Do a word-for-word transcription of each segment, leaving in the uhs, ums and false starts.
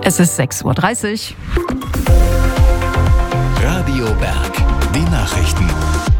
Es ist sechs Uhr dreißig. Radio Berg, die Nachrichten.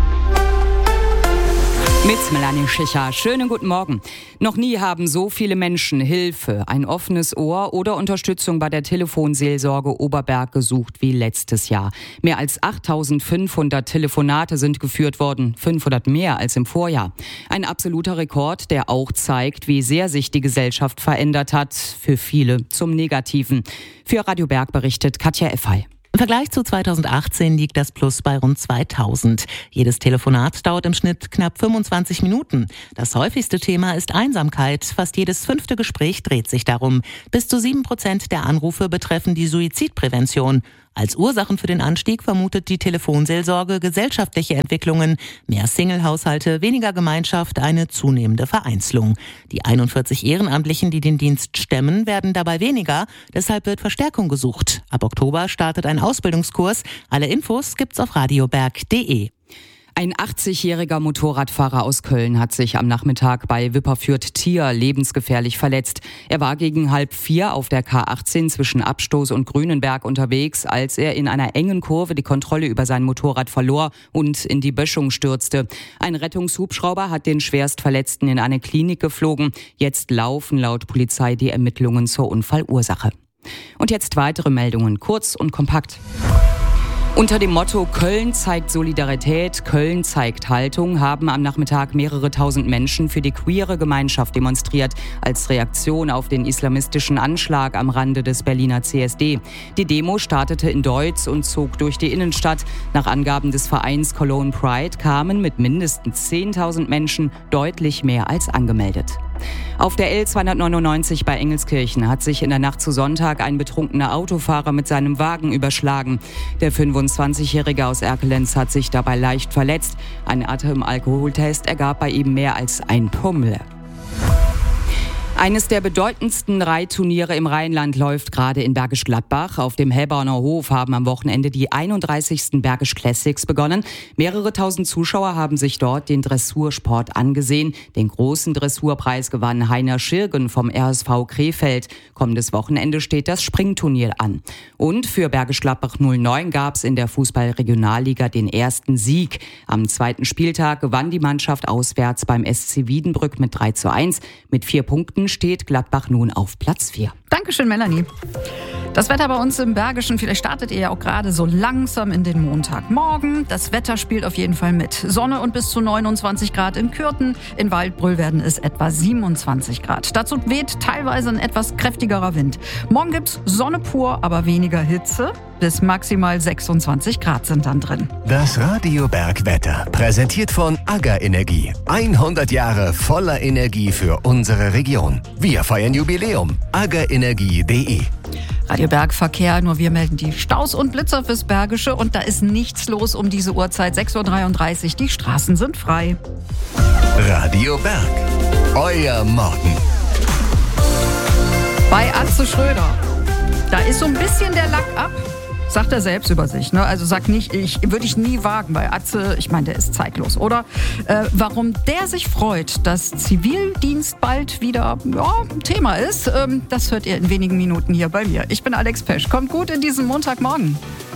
Mit Melanie Schicher. Schönen guten Morgen. Noch nie haben so viele Menschen Hilfe, ein offenes Ohr oder Unterstützung bei der Telefonseelsorge Oberberg gesucht wie letztes Jahr. Mehr als achttausendfünfhundert Telefonate sind geführt worden, fünfhundert mehr als im Vorjahr. Ein absoluter Rekord, der auch zeigt, wie sehr sich die Gesellschaft verändert hat, für viele zum Negativen. Für Radio Berg berichtet Katja Effay. Im Vergleich zu zweitausendachtzehn liegt das Plus bei rund zweitausend. Jedes Telefonat dauert im Schnitt knapp fünfundzwanzig Minuten. Das häufigste Thema ist Einsamkeit. Fast jedes fünfte Gespräch dreht sich darum. Bis zu sieben Prozent der Anrufe betreffen die Suizidprävention. Als Ursachen für den Anstieg vermutet die Telefonseelsorge gesellschaftliche Entwicklungen, mehr Single-Haushalte, weniger Gemeinschaft, eine zunehmende Vereinzelung. Die einundvierzig Ehrenamtlichen, die den Dienst stemmen, werden dabei weniger. Deshalb wird Verstärkung gesucht. Ab Oktober startet ein Ausbildungskurs. Alle Infos gibt's auf radioberg punkt de. Ein achtzigjähriger Motorradfahrer aus Köln hat sich am Nachmittag bei Wipperfürth-Tier lebensgefährlich verletzt. Er war gegen halb vier auf der K achtzehn zwischen Abstoß und Grünenberg unterwegs, als er in einer engen Kurve die Kontrolle über sein Motorrad verlor und in die Böschung stürzte. Ein Rettungshubschrauber hat den Schwerstverletzten in eine Klinik geflogen. Jetzt laufen laut Polizei die Ermittlungen zur Unfallursache. Und jetzt weitere Meldungen, kurz und kompakt. Unter dem Motto Köln zeigt Solidarität, Köln zeigt Haltung haben am Nachmittag mehrere tausend Menschen für die queere Gemeinschaft demonstriert, als Reaktion auf den islamistischen Anschlag am Rande des Berliner C S D. Die Demo startete in Deutz und zog durch die Innenstadt. Nach Angaben des Vereins Cologne Pride kamen mit mindestens zehntausend Menschen deutlich mehr als angemeldet. Auf der L zweihundertneunundneunzig bei Engelskirchen hat sich in der Nacht zu Sonntag ein betrunkener Autofahrer mit seinem Wagen überschlagen. Der fünfundzwanzigjährige aus Erkelenz hat sich dabei leicht verletzt. Ein Atemalkoholtest ergab bei ihm mehr als ein Promille. Eines der bedeutendsten Reitturniere im Rheinland läuft gerade in Bergisch Gladbach. Auf dem Hellborner Hof haben am Wochenende die einunddreißigsten Bergisch Classics begonnen. Mehrere tausend Zuschauer haben sich dort den Dressursport angesehen. Den großen Dressurpreis gewann Heiner Schirgen vom R S V Krefeld. Kommendes Wochenende steht das Springturnier an. Und für Bergisch Gladbach null neun gab es in der Fußball-Regionalliga den ersten Sieg. Am zweiten Spieltag gewann die Mannschaft auswärts beim S C Wiedenbrück mit drei zu eins. Mit vier Punkten steht Gladbach nun auf Platz vier. Dankeschön, Melanie. Das Wetter bei uns im Bergischen, vielleicht startet ihr ja auch gerade so langsam in den Montagmorgen. Das Wetter spielt auf jeden Fall mit. Sonne und bis zu neunundzwanzig Grad in Kürten. In Waldbrüll werden es etwa siebenundzwanzig Grad. Dazu weht teilweise ein etwas kräftigerer Wind. Morgen gibt's Sonne pur, aber weniger Hitze. Bis maximal sechsundzwanzig Grad sind dann drin. Das Radio Berg Wetter, präsentiert von AGA Energie. hundert Jahre voller Energie für unsere Region. Wir feiern Jubiläum. aga energie punkt de. Radio Berg Verkehr, nur wir melden die Staus und Blitzer fürs Bergische und da ist nichts los um diese Uhrzeit, sechs Uhr dreiunddreißig. Die Straßen sind frei. Radio Berg, euer Morgen. Bei Atze Schröder, da ist so ein bisschen der Lack ab. Sagt er selbst über sich, ne? Also sagt nicht, ich würde ich nie wagen, weil Atze, ich meine, der ist zeitlos, oder? Äh, warum der sich freut, dass Zivildienst bald wieder ja, Thema ist, ähm, das hört ihr in wenigen Minuten hier bei mir. Ich bin Alex Pesch. Kommt gut in diesen Montagmorgen.